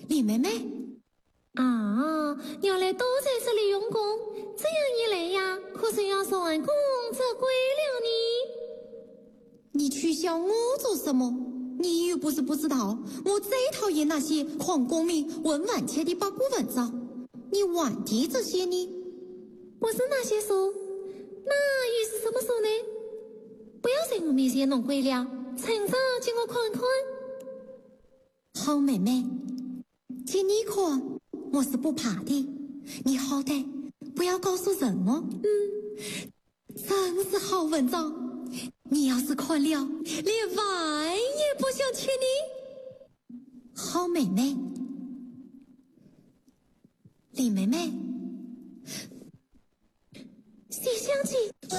李妹妹。 啊，原来都在这里用功，这样一来呀，可是要说完功则归了你。 你取笑我做什么？你又不是不知道，我最讨厌那些狂功名问完切的八股文章。你玩的这些呢？ 不是那些书，那又是什么书呢？不要在我面前弄鬼了，趁早叫我看看。 好妹妹，见你看我是不怕的，你好歹不要告诉人哦。真是好文章。你要是看了，连饭也不想吃你。好妹妹，李妹妹。